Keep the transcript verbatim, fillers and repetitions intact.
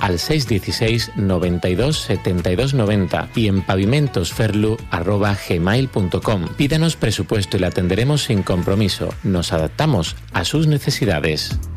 al seis uno seis, noventa y dos, setenta y dos noventa y en pavimentosferlu arroba gmail punto com. Pídanos presupuesto y le atenderemos sin compromiso. Nos adaptamos a sus necesidades.